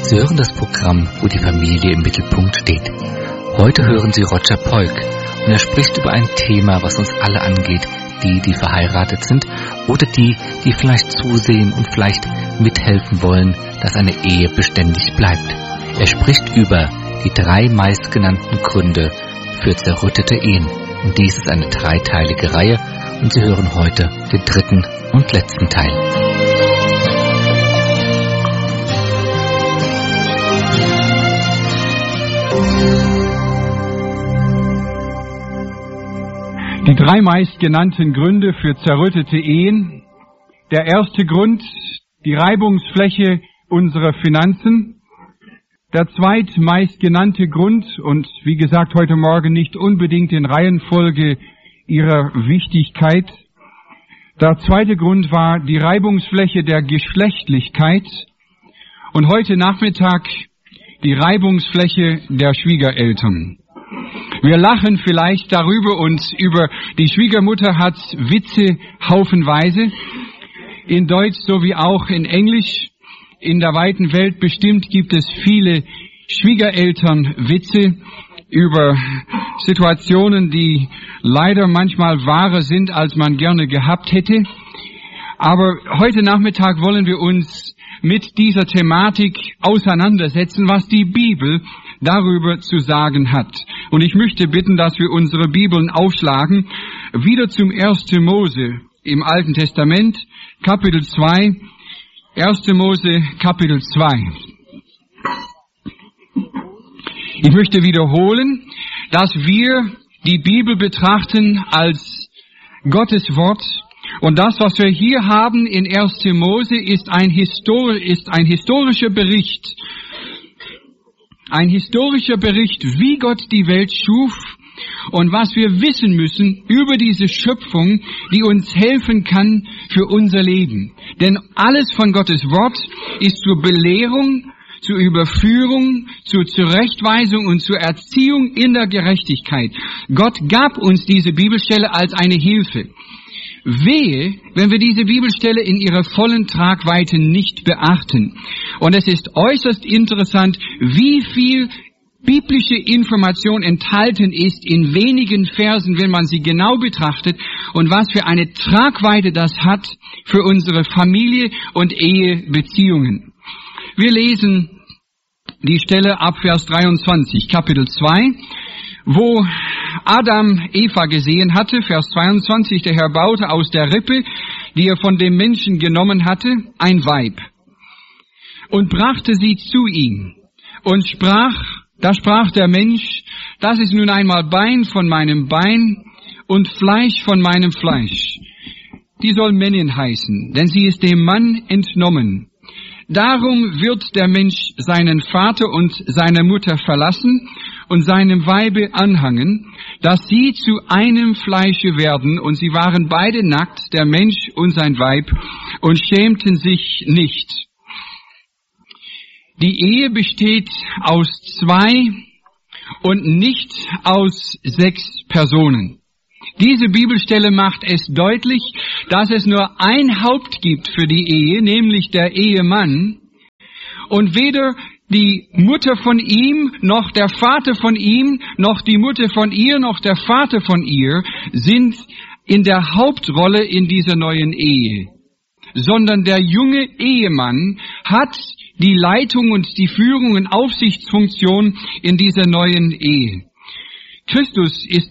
Sie hören das Programm, wo die Familie im Mittelpunkt steht. Heute hören Sie Roger Polk und er spricht über ein Thema, was uns alle angeht, die verheiratet sind oder die vielleicht zusehen und vielleicht mithelfen wollen, dass eine Ehe beständig bleibt. Er spricht über die 3 meistgenannten Gründe für zerrüttete Ehen. Und dies ist eine 3-teilige Reihe und Sie hören heute den 3. und letzten Teil. Die 3 meistgenannten Gründe für zerrüttete Ehen. Der erste Grund, die Reibungsfläche unserer Finanzen. Der zweitmeistgenannte Grund, und wie gesagt heute Morgen nicht unbedingt in Reihenfolge ihrer Wichtigkeit. Der zweite Grund war die Reibungsfläche der Geschlechtlichkeit. Und heute Nachmittag die Reibungsfläche der Schwiegereltern. Wir lachen vielleicht darüber und über die Schwiegermutter hat Witze haufenweise. In Deutsch sowie auch in Englisch. In der weiten Welt bestimmt gibt es viele Schwiegerelternwitze über Situationen, die leider manchmal wahrer sind, als man gerne gehabt hätte. Aber heute Nachmittag wollen wir uns mit dieser Thematik auseinandersetzen, was die Bibel darüber zu sagen hat. Und ich möchte bitten, dass wir unsere Bibeln aufschlagen, wieder zum 1. Mose im Alten Testament, Kapitel 2, 1. Mose, Kapitel 2. Ich möchte wiederholen, dass wir die Bibel betrachten als Gottes Wort. Und das, was wir hier haben in 1. Mose, ist ein historischer Bericht. Ein historischer Bericht, wie Gott die Welt schuf und was wir wissen müssen über diese Schöpfung, die uns helfen kann für unser Leben. Denn alles von Gottes Wort ist zur Belehrung, zur Überführung, zur Zurechtweisung und zur Erziehung in der Gerechtigkeit. Gott gab uns diese Bibelstelle als eine Hilfe. Wehe, wenn wir diese Bibelstelle in ihrer vollen Tragweite nicht beachten. Und es ist äußerst interessant, wie viel biblische Information enthalten ist in wenigen Versen, wenn man sie genau betrachtet, und was für eine Tragweite das hat für unsere Familie und Ehebeziehungen. Wir lesen die Stelle ab Vers 23, Kapitel 2, wo Adam Eva gesehen hatte, Vers 22, der Herr baute aus der Rippe, die er von dem Menschen genommen hatte, ein Weib und brachte sie zu ihm und da sprach der Mensch, das ist nun einmal Bein von meinem Bein und Fleisch von meinem Fleisch. Die soll Männin heißen, denn sie ist dem Mann entnommen. Darum wird der Mensch seinen Vater und seine Mutter verlassen und seinem Weibe anhangen, dass sie zu einem Fleische werden. Und sie waren beide nackt, der Mensch und sein Weib, und schämten sich nicht. Die Ehe besteht aus 2 und nicht aus 6 Personen. Diese Bibelstelle macht es deutlich, dass es nur ein Haupt gibt für die Ehe, nämlich der Ehemann. Und weder die Mutter von ihm, noch der Vater von ihm, noch die Mutter von ihr, noch der Vater von ihr sind in der Hauptrolle in dieser neuen Ehe. Sondern der junge Ehemann hat die Leitung und die Führung und Aufsichtsfunktion in dieser neuen Ehe. Christus ist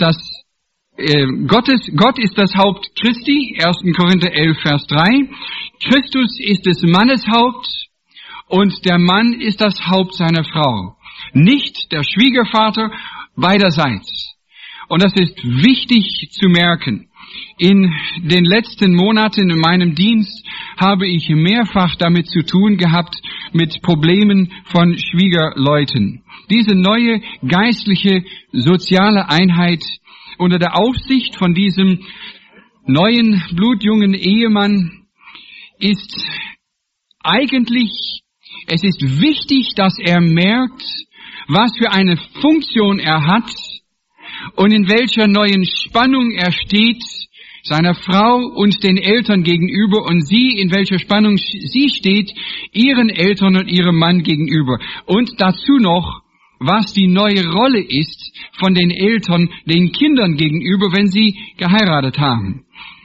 Gott ist das Haupt Christi, 1. Korinther 11, Vers 3. Christus ist des Mannes Haupt und der Mann ist das Haupt seiner Frau. Nicht der Schwiegervater beiderseits. Und das ist wichtig zu merken. In den letzten Monaten in meinem Dienst habe ich mehrfach damit zu tun gehabt, mit Problemen von Schwiegerleuten. Diese neue geistliche, soziale Einheit unter der Aufsicht von diesem neuen, blutjungen Ehemann ist es ist wichtig, dass er merkt, was für eine Funktion er hat und in welcher neuen Spannung er steht seiner Frau und den Eltern gegenüber und sie, in welcher Spannung sie steht, ihren Eltern und ihrem Mann gegenüber. Und dazu noch, was die neue Rolle ist von den Eltern den Kindern gegenüber, wenn sie geheiratet haben.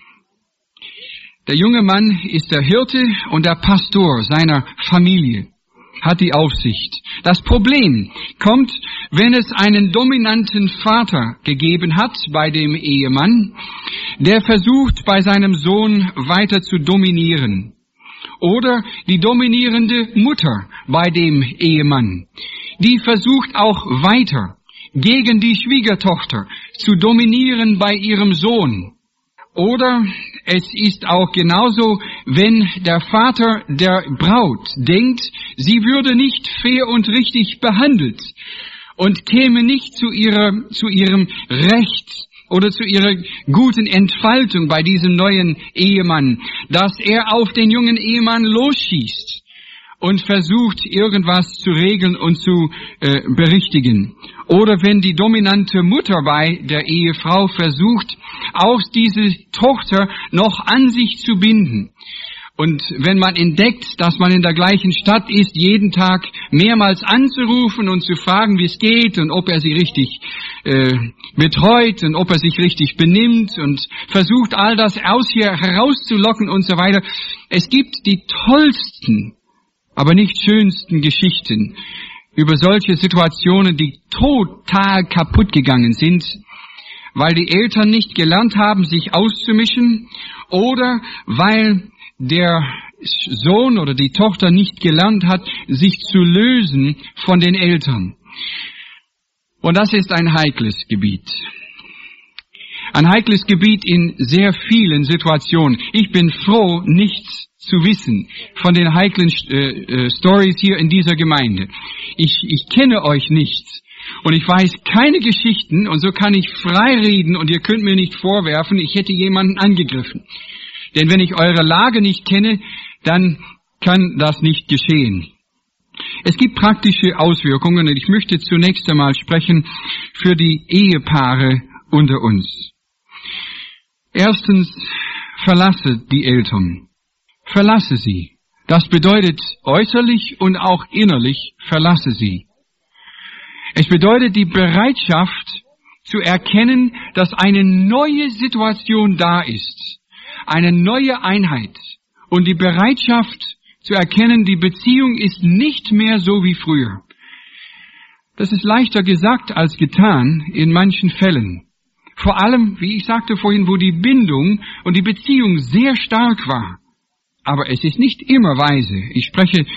Der junge Mann ist der Hirte und der Pastor seiner Familie, hat die Aufsicht. Das Problem kommt, wenn es einen dominanten Vater gegeben hat bei dem Ehemann, der versucht, bei seinem Sohn weiter zu dominieren. Oder die dominierende Mutter bei dem Ehemann, die versucht auch weiter gegen die Schwiegertochter zu dominieren bei ihrem Sohn. Oder es ist auch genauso, wenn der Vater der Braut denkt, sie würde nicht fair und richtig behandelt und käme nicht zu ihrem Recht oder zu ihrer guten Entfaltung bei diesem neuen Ehemann, dass er auf den jungen Ehemann losschießt und versucht, irgendwas zu regeln und zu berichtigen. Oder wenn die dominante Mutter bei der Ehefrau versucht, auch diese Tochter noch an sich zu binden. Und wenn man entdeckt, dass man in der gleichen Stadt ist, jeden Tag mehrmals anzurufen und zu fragen, wie es geht und ob er sie richtig betreut und ob er sich richtig benimmt und versucht, all das aus hier herauszulocken und so weiter. Es gibt die tollsten, aber nicht schönsten Geschichten über solche Situationen, die total kaputt gegangen sind, weil die Eltern nicht gelernt haben, sich auszumischen oder weil der Sohn oder die Tochter nicht gelernt hat, sich zu lösen von den Eltern. Und das ist ein heikles Gebiet. Ein heikles Gebiet in sehr vielen Situationen. Ich bin froh, nichts zu wissen von den heiklen Stories hier in dieser Gemeinde. Ich kenne euch nicht und ich weiß keine Geschichten und so kann ich frei reden und ihr könnt mir nicht vorwerfen, ich hätte jemanden angegriffen. Denn wenn ich eure Lage nicht kenne, dann kann das nicht geschehen. Es gibt praktische Auswirkungen und ich möchte zunächst einmal sprechen für die Ehepaare unter uns. Erstens, verlasse die Eltern. Verlasse sie. Das bedeutet äußerlich und auch innerlich, verlasse sie. Es bedeutet die Bereitschaft zu erkennen, dass eine neue Situation da ist. Eine neue Einheit. Und die Bereitschaft zu erkennen, die Beziehung ist nicht mehr so wie früher. Das ist leichter gesagt als getan in manchen Fällen. Vor allem, wie ich sagte vorhin, wo die Bindung und die Beziehung sehr stark war. Aber es ist nicht immer weise. Ich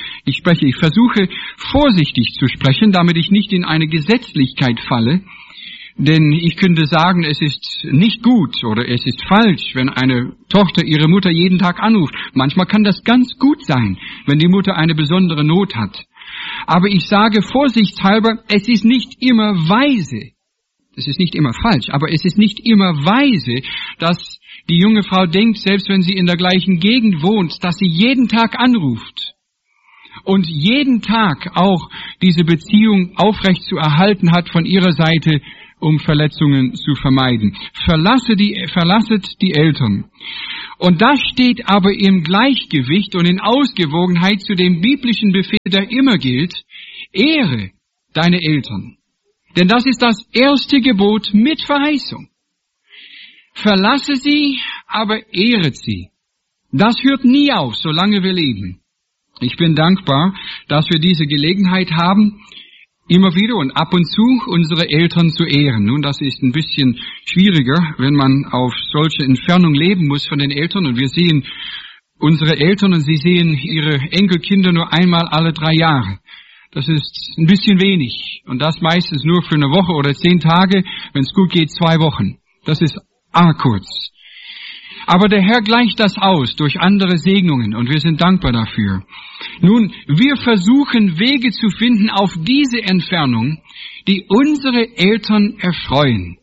versuche vorsichtig zu sprechen, damit ich nicht in eine Gesetzlichkeit falle. Denn ich könnte sagen, es ist nicht gut oder es ist falsch, wenn eine Tochter ihre Mutter jeden Tag anruft. Manchmal kann das ganz gut sein, wenn die Mutter eine besondere Not hat. Aber ich sage vorsichtshalber, es ist nicht immer weise. Es ist nicht immer falsch, aber es ist nicht immer weise, dass die junge Frau denkt, selbst wenn sie in der gleichen Gegend wohnt, dass sie jeden Tag anruft und jeden Tag auch diese Beziehung aufrecht zu erhalten hat von ihrer Seite, um Verletzungen zu vermeiden. Verlasset die Eltern. Und das steht aber im Gleichgewicht und in Ausgewogenheit zu dem biblischen Befehl, der immer gilt: Ehre deine Eltern. Denn das ist das erste Gebot mit Verheißung. Verlasse sie, aber ehret sie. Das hört nie auf, solange wir leben. Ich bin dankbar, dass wir diese Gelegenheit haben, immer wieder und ab und zu unsere Eltern zu ehren. Nun, das ist ein bisschen schwieriger, wenn man auf solche Entfernung leben muss von den Eltern. Und wir sehen unsere Eltern und sie sehen ihre Enkelkinder nur einmal alle 3 Jahre. Das ist ein bisschen wenig. Und das meistens nur für eine Woche oder 10 Tage, wenn es gut geht 2 Wochen. Das ist kurz. Aber der Herr gleicht das aus durch andere Segnungen und wir sind dankbar dafür. Nun, wir versuchen Wege zu finden auf diese Entfernung, die unsere Eltern erfreuen.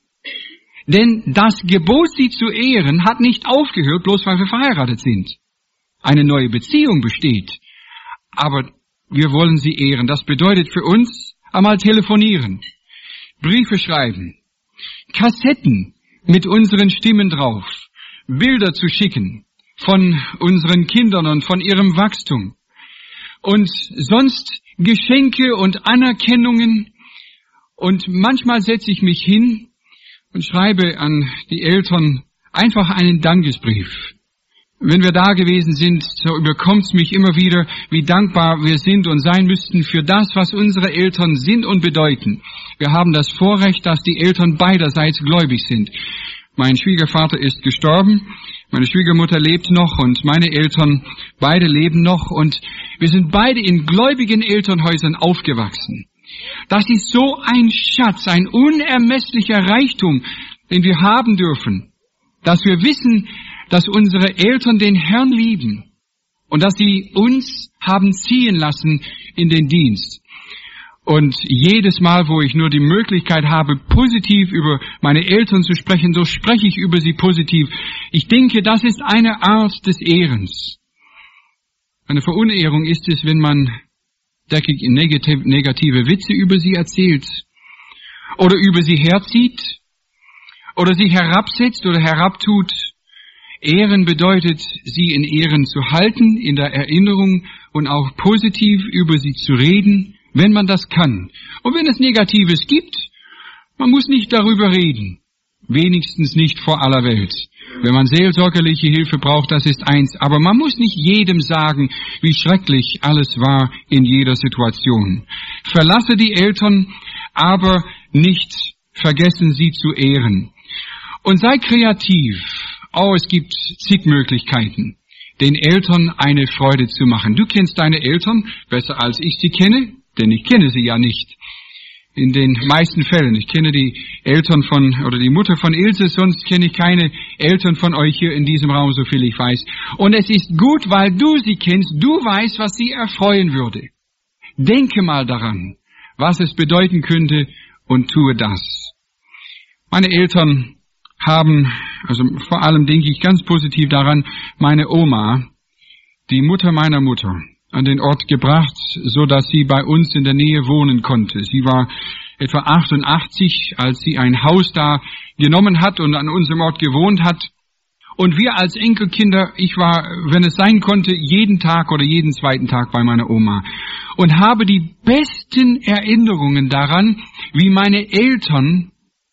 Denn das Gebot, sie zu ehren, hat nicht aufgehört, bloß weil wir verheiratet sind. Eine neue Beziehung besteht, aber wir wollen sie ehren. Das bedeutet für uns einmal telefonieren, Briefe schreiben, Kassetten mit unseren Stimmen drauf Bilder zu schicken von unseren Kindern und von ihrem Wachstum. Und sonst Geschenke und Anerkennungen. Und manchmal setze ich mich hin und schreibe an die Eltern einfach einen Dankesbrief. Wenn wir da gewesen sind, so überkommt es mich immer wieder, wie dankbar wir sind und sein müssten für das, was unsere Eltern sind und bedeuten. Wir haben das Vorrecht, dass die Eltern beiderseits gläubig sind. Mein Schwiegervater ist gestorben, meine Schwiegermutter lebt noch und meine Eltern, beide leben noch und wir sind beide in gläubigen Elternhäusern aufgewachsen. Das ist so ein Schatz, ein unermesslicher Reichtum, den wir haben dürfen, dass wir wissen, dass unsere Eltern den Herrn lieben und dass sie uns haben ziehen lassen in den Dienst. Und jedes Mal, wo ich nur die Möglichkeit habe, positiv über meine Eltern zu sprechen, so spreche ich über sie positiv. Ich denke, das ist eine Art des Ehrens. Eine Verunehrung ist es, wenn man negative Witze über sie erzählt oder über sie herzieht oder sie herabsetzt oder herabtut. Ehren bedeutet, sie in Ehren zu halten, in der Erinnerung und auch positiv über sie zu reden, wenn man das kann. Und wenn es Negatives gibt, man muss nicht darüber reden. Wenigstens nicht vor aller Welt. Wenn man seelsorgerliche Hilfe braucht, das ist eins. Aber man muss nicht jedem sagen, wie schrecklich alles war in jeder Situation. Verlasse die Eltern, aber nicht vergessen, sie zu ehren. Und sei kreativ. Oh, es gibt zig Möglichkeiten, den Eltern eine Freude zu machen. Du kennst deine Eltern besser als ich sie kenne, denn ich kenne sie ja nicht. In den meisten Fällen. Ich kenne die Eltern oder die Mutter von Ilse, sonst kenne ich keine Eltern von euch hier in diesem Raum, so viel ich weiß. Und es ist gut, weil du sie kennst, du weißt, was sie erfreuen würde. Denke mal daran, was es bedeuten könnte und tue das. Meine Eltern haben, also vor allem denke ich ganz positiv daran, meine Oma, die Mutter meiner Mutter, an den Ort gebracht, so dass sie bei uns in der Nähe wohnen konnte. Sie war etwa 88, als sie ein Haus da genommen hat und an unserem Ort gewohnt hat. Und wir als Enkelkinder, ich war, wenn es sein konnte, jeden Tag oder jeden zweiten Tag bei meiner Oma und habe die besten Erinnerungen daran, wie meine Eltern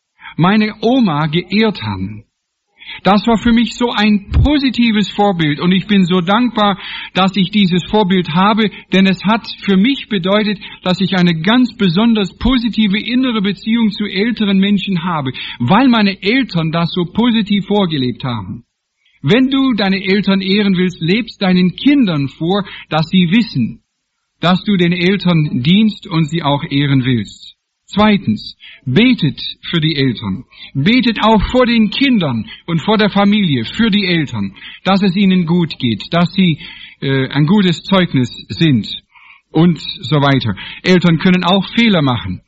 meine Oma geehrt haben. Das war für mich so ein positives Vorbild und ich bin so dankbar, dass ich dieses Vorbild habe, denn es hat für mich bedeutet, dass ich eine ganz besonders positive innere Beziehung zu älteren Menschen habe, weil meine Eltern das so positiv vorgelebt haben. Wenn du deine Eltern ehren willst, lebst deinen Kindern vor, dass sie wissen, dass du den Eltern dienst und sie auch ehren willst. Zweitens, betet für die Eltern. Betet auch vor den Kindern und vor der Familie für die Eltern, dass es ihnen gut geht, dass sie ein gutes Zeugnis sind und so weiter. Eltern können auch Fehler machen.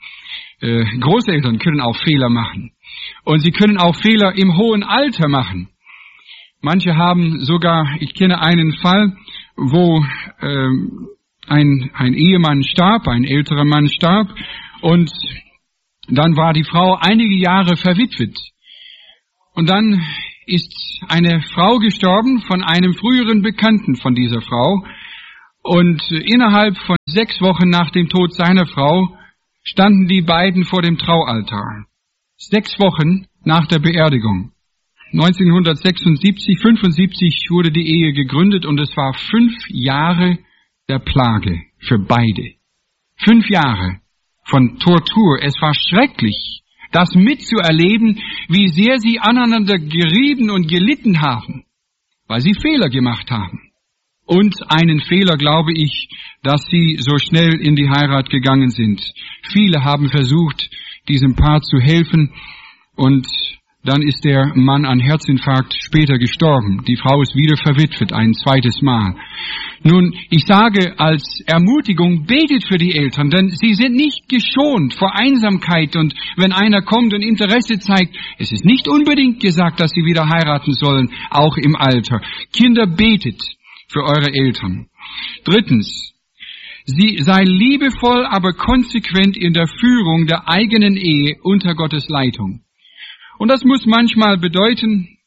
Großeltern können auch Fehler machen. Und sie können auch Fehler im hohen Alter machen. Manche haben sogar, ich kenne einen Fall, wo ein Ehemann starb, ein älterer Mann starb, und dann war die Frau einige Jahre verwitwet. Und dann ist eine Frau gestorben von einem früheren Bekannten von dieser Frau. Und innerhalb von 6 Wochen nach dem Tod seiner Frau standen die beiden vor dem Traualtar. 6 Wochen nach der Beerdigung. 1976, 75 wurde die Ehe gegründet und es war 5 Jahre der Plage für beide. 5 Jahre von Tortur. Es war schrecklich, das mitzuerleben, wie sehr sie aneinander gerieben und gelitten haben, weil sie Fehler gemacht haben. Und einen Fehler, glaube ich, dass sie so schnell in die Heirat gegangen sind. Viele haben versucht, diesem Paar zu helfen und dann ist der Mann an Herzinfarkt später gestorben. Die Frau ist wieder verwitwet, ein zweites Mal. Nun, ich sage als Ermutigung, betet für die Eltern, denn sie sind nicht geschont vor Einsamkeit und wenn einer kommt und Interesse zeigt, es ist nicht unbedingt gesagt, dass sie wieder heiraten sollen, auch im Alter. Kinder, betet für eure Eltern. Drittens, sei liebevoll, aber konsequent in der Führung der eigenen Ehe unter Gottes Leitung. Und das muss manchmal bedeuten,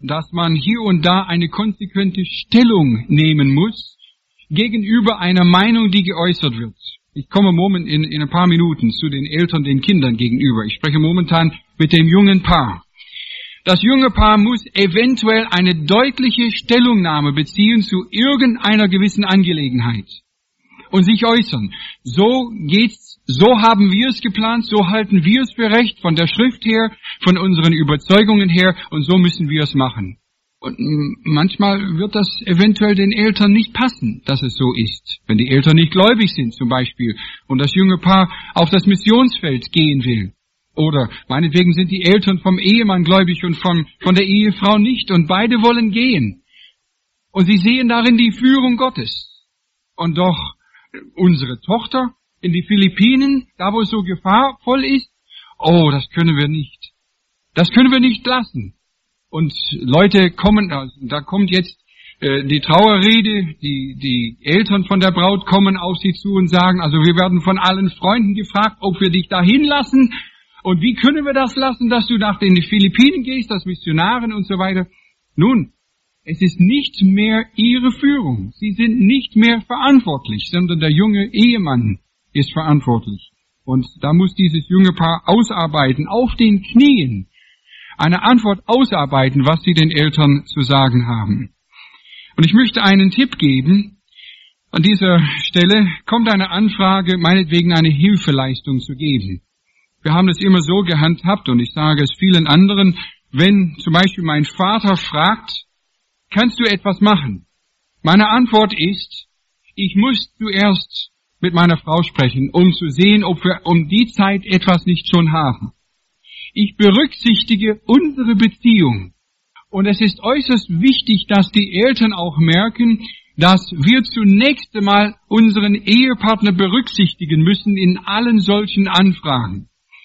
dass man hier und da eine konsequente Stellung nehmen muss gegenüber einer Meinung, die geäußert wird. Ich komme in ein paar Minuten zu den Eltern, den Kindern gegenüber. Ich spreche momentan mit dem jungen Paar. Das junge Paar muss eventuell eine deutliche Stellungnahme beziehen zu irgendeiner gewissen Angelegenheit und sich äußern. So geht's, so haben wir es geplant, so halten wir es für recht, von der Schrift her, von unseren Überzeugungen her, und so müssen wir es machen. Und manchmal wird das eventuell den Eltern nicht passen, dass es so ist. Wenn die Eltern nicht gläubig sind zum Beispiel und das junge Paar auf das Missionsfeld gehen will. Oder meinetwegen sind die Eltern vom Ehemann gläubig und von der Ehefrau nicht, und beide wollen gehen. Und sie sehen darin die Führung Gottes. Und doch unsere Tochter in die Philippinen, da wo es so gefahrvoll ist, oh, das können wir nicht. Das können wir nicht lassen. Und Leute kommen, da kommt jetzt die Trauerrede, die Eltern von der Braut kommen auf sie zu und sagen, also wir werden von allen Freunden gefragt, ob wir dich dahin lassen. Und wie können wir das lassen, dass du nach den Philippinen gehst, als Missionarin und so weiter? Nun, es ist nicht mehr ihre Führung. Sie sind nicht mehr verantwortlich, sondern der junge Ehemann ist verantwortlich. Und da muss dieses junge Paar ausarbeiten, auf den Knien, eine Antwort ausarbeiten, was sie den Eltern zu sagen haben. Und ich möchte einen Tipp geben. An dieser Stelle kommt eine Anfrage, meinetwegen eine Hilfeleistung zu geben. Wir haben es immer so gehandhabt, und ich sage es vielen anderen, wenn zum Beispiel mein Vater fragt, kannst du etwas machen? Meine Antwort ist, ich muss zuerst mit meiner Frau sprechen, um zu sehen, ob wir um die Zeit etwas nicht schon haben. Ich berücksichtige unsere Beziehung. Und es ist äußerst wichtig, dass die Eltern auch merken, dass wir zunächst einmal unseren Ehepartner berücksichtigen müssen in allen solchen Anfragen.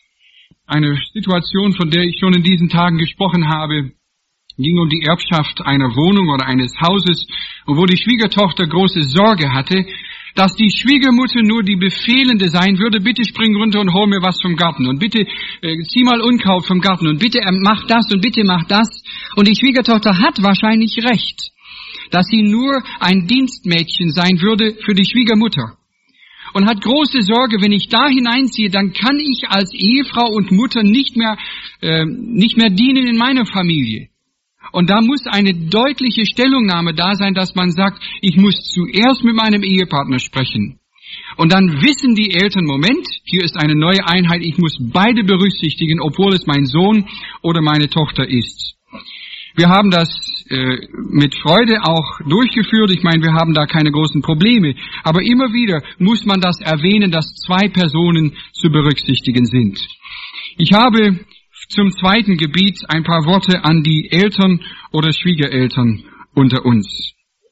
Eine Situation, von der ich schon in diesen Tagen gesprochen habe, ging um die Erbschaft einer Wohnung oder eines Hauses, wo die Schwiegertochter große Sorge hatte, dass die Schwiegermutter nur die Befehlende sein würde, bitte spring runter und hol mir was vom Garten und bitte zieh mal Unkraut vom Garten und bitte mach das und bitte mach das. Und die Schwiegertochter hat wahrscheinlich recht, dass sie nur ein Dienstmädchen sein würde für die Schwiegermutter. Und hat große Sorge, wenn ich da hineinziehe, dann kann ich als Ehefrau und Mutter nicht mehr dienen in meiner Familie. Und da muss eine deutliche Stellungnahme da sein, dass man sagt, ich muss zuerst mit meinem Ehepartner sprechen. Und dann wissen die Eltern, Moment, hier ist eine neue Einheit, ich muss beide berücksichtigen, obwohl es mein Sohn oder meine Tochter ist. Wir haben das mit Freude auch durchgeführt. Ich meine, wir haben da keine großen Probleme. Aber immer wieder muss man das erwähnen, dass zwei Personen zu berücksichtigen sind. Ich habe zum zweiten Gebiet ein paar Worte an die Eltern oder Schwiegereltern unter uns.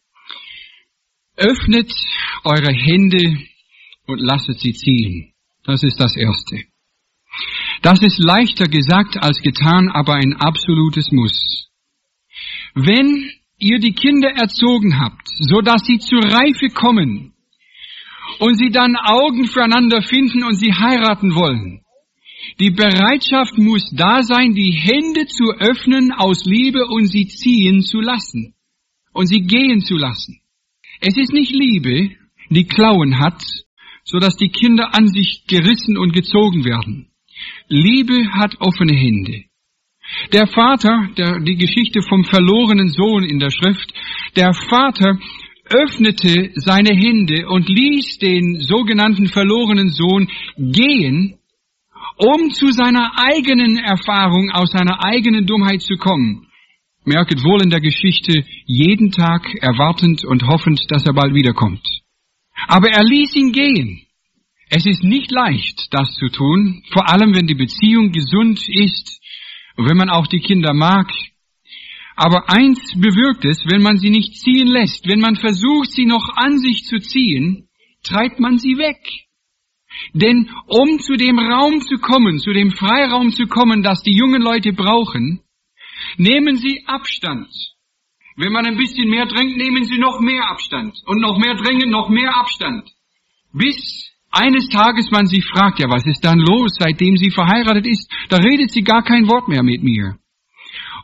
Öffnet eure Hände und lasset sie ziehen. Das ist das Erste. Das ist leichter gesagt als getan, aber ein absolutes Muss. Wenn ihr die Kinder erzogen habt, so dass sie zur Reife kommen und sie dann Augen füreinander finden und sie heiraten wollen, die Bereitschaft muss da sein, die Hände zu öffnen aus Liebe und sie ziehen zu lassen und sie gehen zu lassen. Es ist nicht Liebe, die Klauen hat, so dass die Kinder an sich gerissen und gezogen werden. Liebe hat offene Hände. Der Vater, die Geschichte vom verlorenen Sohn in der Schrift, der Vater öffnete seine Hände und ließ den sogenannten verlorenen Sohn gehen, um zu seiner eigenen Erfahrung, aus seiner eigenen Dummheit zu kommen. Merket wohl in der Geschichte, jeden Tag erwartend und hoffend, dass er bald wiederkommt. Aber er ließ ihn gehen. Es ist nicht leicht, das zu tun, vor allem wenn die Beziehung gesund ist und wenn man auch die Kinder mag. Aber eins bewirkt es, wenn man sie nicht ziehen lässt, wenn man versucht, sie noch an sich zu ziehen, treibt man sie weg. Denn um zu dem Raum zu kommen, zu dem Freiraum zu kommen, das die jungen Leute brauchen, nehmen sie Abstand. Wenn man ein bisschen mehr drängt, nehmen sie noch mehr Abstand. Und noch mehr drängen, noch mehr Abstand. Bis eines Tages man sie fragt, ja, was ist dann los, seitdem sie verheiratet ist? Da redet sie gar kein Wort mehr mit mir.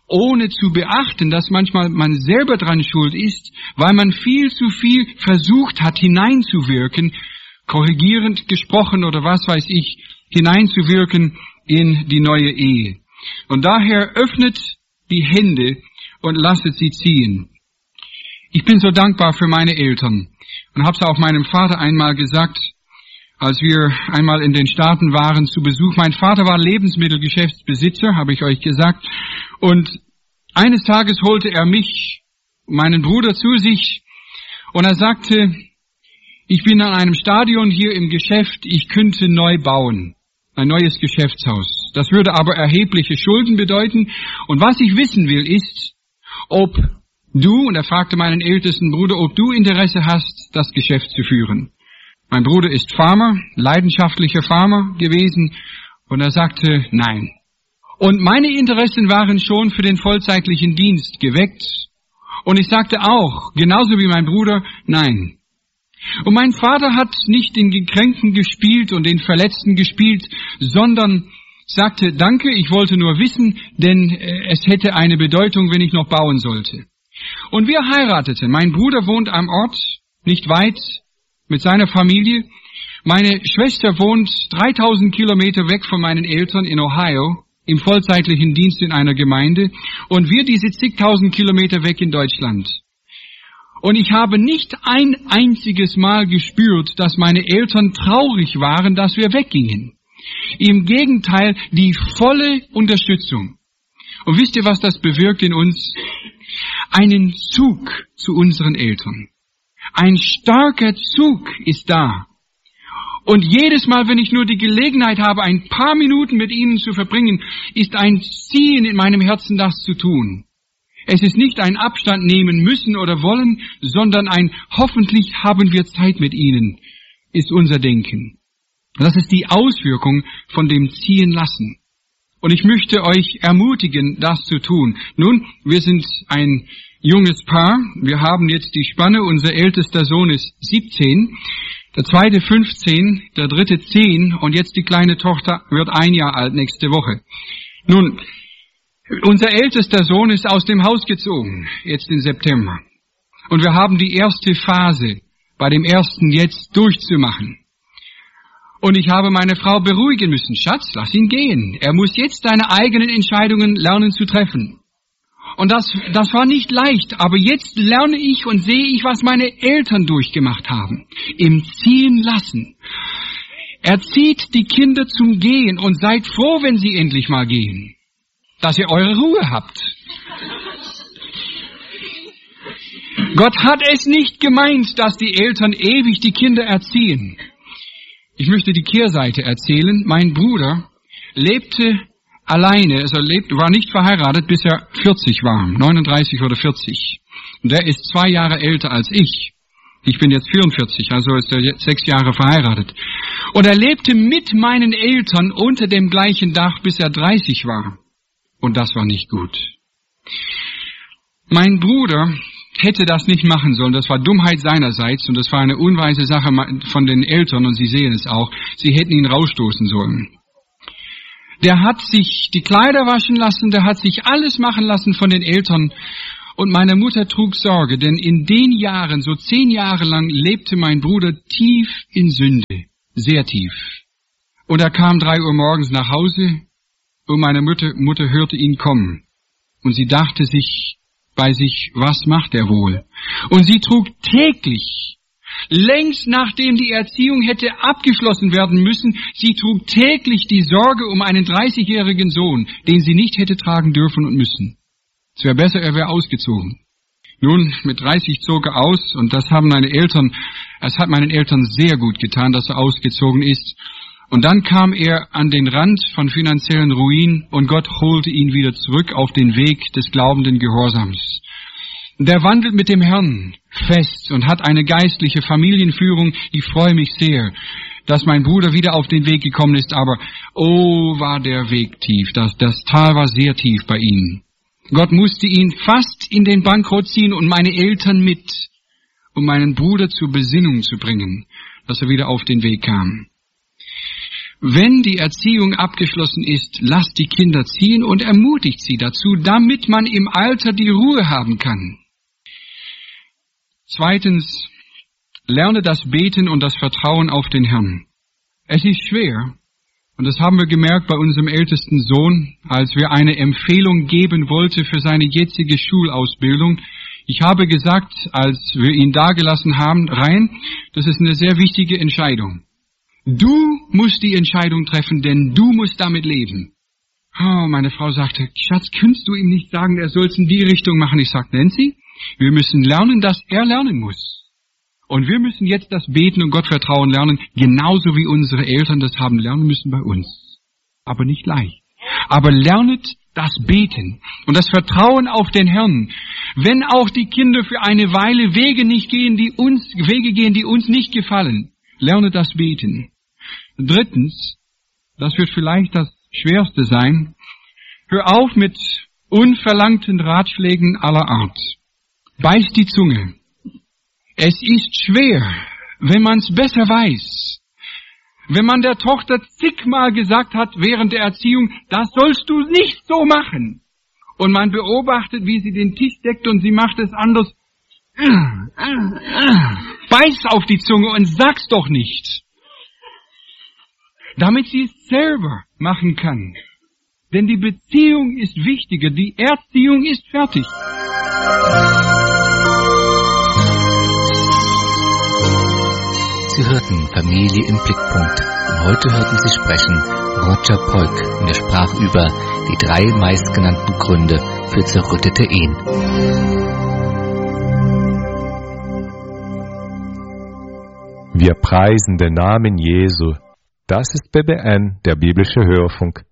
ohne zu beachten, dass manchmal man selber dran schuld ist, weil man viel zu viel versucht hat, hineinzuwirken, korrigierend gesprochen oder was weiß ich, hineinzuwirken in die neue Ehe. Und daher öffnet die Hände und lasset sie ziehen. Ich bin so dankbar für meine Eltern und habe es auch meinem Vater einmal gesagt, als wir einmal in den Staaten waren zu Besuch. Mein Vater war Lebensmittelgeschäftsbesitzer, habe ich euch gesagt. Und eines Tages holte er mich, meinen Bruder, zu sich und er sagte, ich bin an einem Stadion hier im Geschäft, ich könnte neu bauen. Ein neues Geschäftshaus. Das würde aber erhebliche Schulden bedeuten. Und was ich wissen will, ist, ob du, und er fragte meinen ältesten Bruder, ob du Interesse hast, das Geschäft zu führen. Mein Bruder ist Farmer, leidenschaftlicher Farmer gewesen, und er sagte nein. Und meine Interessen waren schon für den vollzeitlichen Dienst geweckt. Und ich sagte auch, genauso wie mein Bruder, nein. Und mein Vater hat nicht den Gekränkten gespielt und den Verletzten gespielt, sondern sagte, danke, ich wollte nur wissen, denn es hätte eine Bedeutung, wenn ich noch bauen sollte. Und wir heirateten. Mein Bruder wohnt am Ort, nicht weit, mit seiner Familie. Meine Schwester wohnt 3000 Kilometer weg von meinen Eltern in Ohio, im vollzeitlichen Dienst in einer Gemeinde. Und wir diese zigtausend Kilometer weg in Deutschland. Und ich habe nicht ein einziges Mal gespürt, dass meine Eltern traurig waren, dass wir weggingen. Im Gegenteil, die volle Unterstützung. Und wisst ihr, was das bewirkt in uns? Einen Zug zu unseren Eltern. Ein starker Zug ist da. Und jedes Mal, wenn ich nur die Gelegenheit habe, ein paar Minuten mit ihnen zu verbringen, ist ein Ziehen in meinem Herzen, das zu tun. Es ist nicht ein Abstand nehmen müssen oder wollen, sondern ein hoffentlich haben wir Zeit mit ihnen, ist unser Denken. Das ist die Auswirkung von dem Ziehen lassen. Und ich möchte euch ermutigen, das zu tun. Nun, wir sind ein junges Paar. Wir haben jetzt die Spanne. Unser ältester Sohn ist 17, der zweite 15, der dritte 10 und jetzt die kleine Tochter wird 1 Jahr alt nächste Woche. Nun, unser ältester Sohn ist aus dem Haus gezogen, jetzt im September. Und wir haben die erste Phase bei dem ersten jetzt durchzumachen. Und ich habe meine Frau beruhigen müssen. Schatz, lass ihn gehen. Er muss jetzt seine eigenen Entscheidungen lernen zu treffen. Und das war nicht leicht, aber jetzt lerne ich und sehe ich, was meine Eltern durchgemacht haben. Im Ziehen lassen. Erzieht die Kinder zum Gehen und seid froh, wenn sie endlich mal gehen. Dass ihr eure Ruhe habt. Gott hat es nicht gemeint, dass die Eltern ewig die Kinder erziehen. Ich möchte die Kehrseite erzählen. Mein Bruder lebte alleine, war nicht verheiratet, bis er 40 war, 39 oder 40. Und der ist 2 Jahre älter als ich. Ich bin jetzt 44, also ist er jetzt 6 Jahre verheiratet. Und er lebte mit meinen Eltern unter dem gleichen Dach, bis er 30 war. Und das war nicht gut. Mein Bruder hätte das nicht machen sollen. Das war Dummheit seinerseits und das war eine unweise Sache von den Eltern und sie sehen es auch. Sie hätten ihn rausstoßen sollen. Der hat sich die Kleider waschen lassen, der hat sich alles machen lassen von den Eltern und meine Mutter trug Sorge, denn in den Jahren, so 10 Jahre lang, lebte mein Bruder tief in Sünde, sehr tief. Und er kam 3 Uhr morgens nach Hause und meine Mutter hörte ihn kommen und sie dachte sich bei sich, was macht er wohl? Und sie trug täglich, längst nachdem die Erziehung hätte abgeschlossen werden müssen, sie trug täglich die Sorge um einen 30-jährigen Sohn, den sie nicht hätte tragen dürfen und müssen. Es wäre besser, er wäre ausgezogen. Nun, mit 30 zog er aus und es hat meinen Eltern sehr gut getan, dass er ausgezogen ist. Und dann kam er an den Rand von finanziellen Ruin und Gott holte ihn wieder zurück auf den Weg des glaubenden Gehorsams. Der wandelt mit dem Herrn fest und hat eine geistliche Familienführung. Ich freue mich sehr, dass mein Bruder wieder auf den Weg gekommen ist, aber war der Weg tief. Das Tal war sehr tief bei ihm. Gott musste ihn fast in den Bankrott ziehen und meine Eltern mit, um meinen Bruder zur Besinnung zu bringen, dass er wieder auf den Weg kam. Wenn die Erziehung abgeschlossen ist, lasst die Kinder ziehen und ermutigt sie dazu, damit man im Alter die Ruhe haben kann. Zweitens, lerne das Beten und das Vertrauen auf den Herrn. Es ist schwer, und das haben wir gemerkt bei unserem ältesten Sohn, als wir eine Empfehlung geben wollten für seine jetzige Schulausbildung. Ich habe gesagt, als wir ihn dagelassen haben, Rein, das ist eine sehr wichtige Entscheidung. Du musst die Entscheidung treffen, denn du musst damit leben. Oh, meine Frau sagte, Schatz, kannst du ihm nicht sagen, er soll es in die Richtung machen? Ich sagte, Nancy, wir müssen lernen, dass er lernen muss. Und wir müssen jetzt das Beten und Gottvertrauen lernen, genauso wie unsere Eltern das haben lernen müssen bei uns. Aber nicht leicht. Aber lernet das Beten und das Vertrauen auf den Herrn. Wenn auch die Kinder für eine Weile Wege gehen, die uns nicht gefallen, lernet das Beten. Drittens, das wird vielleicht das Schwerste sein, hör auf mit unverlangten Ratschlägen aller Art. Beiß die Zunge. Es ist schwer, wenn man es besser weiß. Wenn man der Tochter zigmal gesagt hat während der Erziehung, das sollst du nicht so machen. Und man beobachtet, wie sie den Tisch deckt und sie macht es anders. Beiß auf die Zunge und sag's doch nicht. Damit sie es selber machen kann. Denn die Beziehung ist wichtiger, die Erziehung ist fertig. Sie hörten Familie im Blickpunkt und heute hörten Sie sprechen Roger Poik und er sprach über die 3 meistgenannten Gründe für zerrüttete Ehen. Wir preisen den Namen Jesu. Das ist BBN, der biblische Hörfunk.